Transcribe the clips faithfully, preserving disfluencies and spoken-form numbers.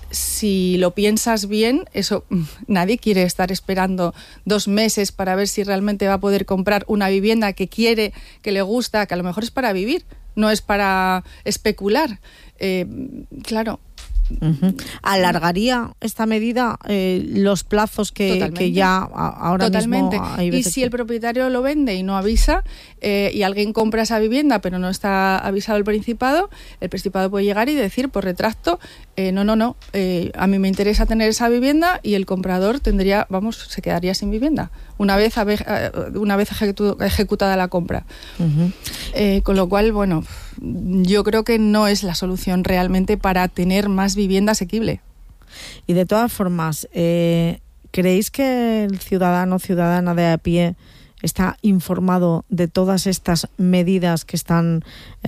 si lo piensas bien, eso nadie quiere estar esperando dos meses para ver si realmente va a poder comprar una vivienda que quiere, que le gusta, que a lo mejor es para vivir, no es para especular. Eh, claro. Uh-huh. ¿Alargaría esta medida eh, los plazos que, que ya ahora Totalmente. mismo hay veces? Y si el propietario lo vende y no avisa eh, y alguien compra esa vivienda pero no está avisado el Principado, el Principado puede llegar y decir por retracto, eh, no, no, no, eh, a mí me interesa tener esa vivienda, y el comprador tendría, vamos, se quedaría sin vivienda una vez, una vez ejecu- ejecutada la compra. Uh-huh. Eh, con lo cual, bueno, yo creo que no es la solución realmente para tener más vivienda asequible. Y de todas formas, eh, ¿creéis que el ciudadano o ciudadana de a pie está informado de todas estas medidas que están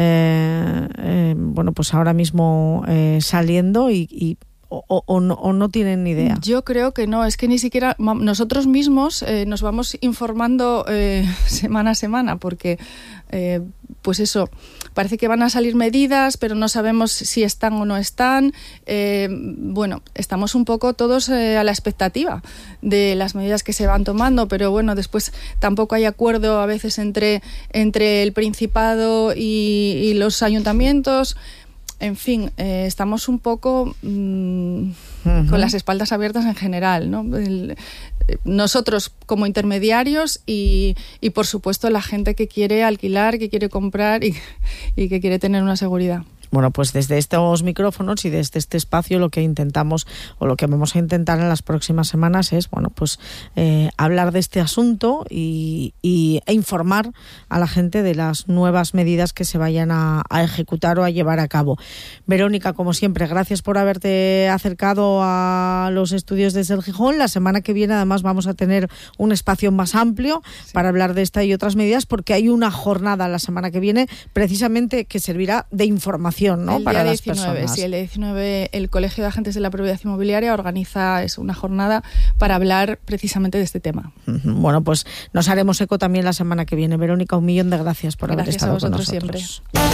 eh, eh, bueno, pues ahora mismo eh, saliendo y, y O, o, no, o no tienen ni idea? Yo creo que no, es que ni siquiera nosotros mismos eh, nos vamos informando eh, semana a semana, porque eh, pues eso, parece que van a salir medidas, pero no sabemos si están o no están. Eh, bueno, estamos un poco todos eh, a la expectativa de las medidas que se van tomando, pero bueno, después tampoco hay acuerdo a veces entre, entre el Principado y, y los ayuntamientos. En fin, eh, estamos un poco mmm, uh-huh. con las espaldas abiertas en general, ¿no? El, nosotros como intermediarios y, y, por supuesto, la gente que quiere alquilar, que quiere comprar y, y que quiere tener una seguridad. Bueno, pues desde estos micrófonos y desde este espacio lo que intentamos o lo que vamos a intentar en las próximas semanas es, bueno, pues eh, hablar de este asunto y, y e informar a la gente de las nuevas medidas que se vayan a, a ejecutar o a llevar a cabo. Verónica, como siempre, gracias por haberte acercado a los estudios desde el Gijón. La semana que viene, además, vamos a tener un espacio más amplio sí. para hablar de esta y otras medidas, porque hay una jornada la semana que viene precisamente que servirá de información, ¿no? El para día las diecinueve, personas. Sí, el día diecinueve el Colegio de Agentes de la Propiedad Inmobiliaria organiza es una jornada para hablar precisamente de este tema. Bueno, pues nos haremos eco también la semana que viene. Verónica, un millón de gracias por gracias haber estado con nosotros. Gracias a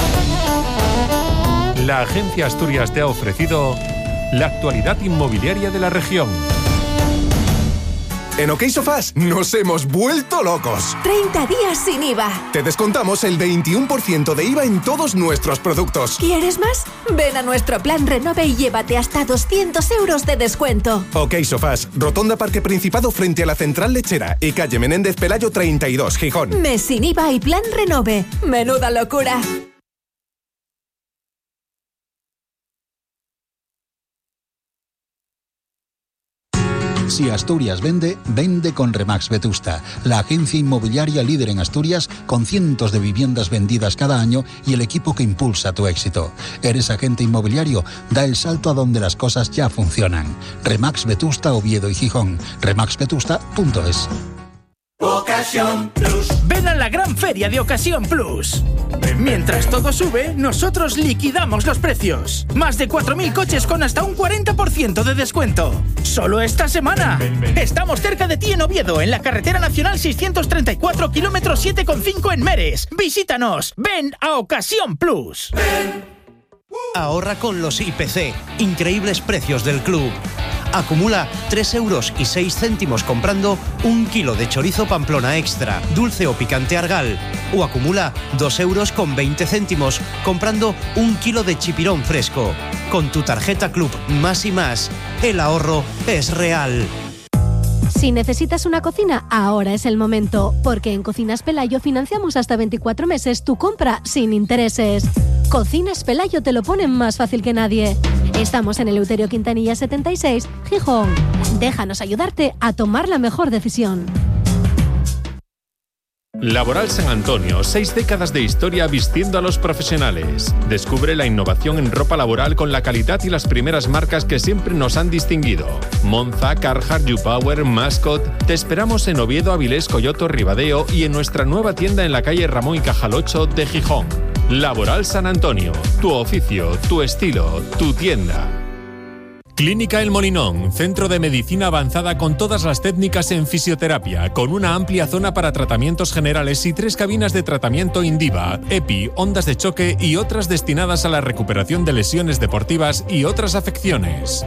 vosotros siempre. La Agencia Asturias te ha ofrecido la actualidad inmobiliaria de la región. En OK Sofás nos hemos vuelto locos. treinta días sin I V A. Te descontamos el veintiuno por ciento de I V A en todos nuestros productos. ¿Quieres más? Ven a nuestro plan Renove y llévate hasta doscientos euros de descuento. OK Sofás, Rotonda Parque Principado frente a la Central Lechera y calle Menéndez Pelayo treinta y dos, Gijón. Mes sin I V A y plan Renove. ¡Menuda locura! Si Asturias vende, vende con Remax Vetusta, la agencia inmobiliaria líder en Asturias, con cientos de viviendas vendidas cada año y el equipo que impulsa tu éxito. ¿Eres agente inmobiliario? Da el salto a donde las cosas ya funcionan. Remax Vetusta, Oviedo y Gijón. remax vetusta punto es. Ocasión Plus. Ven a la gran feria de Ocasión Plus. Mientras todo sube, nosotros liquidamos los precios. Más de cuatro mil coches con hasta un cuarenta por ciento de descuento. Solo esta semana. Estamos cerca de ti en Oviedo, en la carretera nacional seiscientos treinta y cuatro, kilómetro siete coma cinco en Meres. Visítanos. Ven a Ocasión Plus. Ven. Ahorra con los I P C. Increíbles precios del club. Acumula tres euros y seis céntimos comprando un kilo de chorizo Pamplona Extra, dulce o picante Argal. O acumula dos euros con veinte céntimos comprando un kilo de chipirón fresco. Con tu tarjeta Club Más y Más, el ahorro es real. Si necesitas una cocina, ahora es el momento, porque en Cocinas Pelayo financiamos hasta veinticuatro meses tu compra sin intereses. Cocinas Pelayo te lo ponen más fácil que nadie. Estamos en Eleuterio Quintanilla setenta y seis, Gijón. Déjanos ayudarte a tomar la mejor decisión. Laboral San Antonio, seis décadas de historia vistiendo a los profesionales. Descubre la innovación en ropa laboral con la calidad y las primeras marcas que siempre nos han distinguido. Monza, Carhartt, U-Power, Mascot. Te esperamos en Oviedo, Avilés, Coyoto, Ribadeo y en nuestra nueva tienda en la calle Ramón y Cajal ocho de Gijón. Laboral San Antonio, tu oficio, tu estilo, tu tienda. Clínica El Molinón, centro de medicina avanzada con todas las técnicas en fisioterapia, con una amplia zona para tratamientos generales y tres cabinas de tratamiento Indiva, EPI, ondas de choque y otras destinadas a la recuperación de lesiones deportivas y otras afecciones.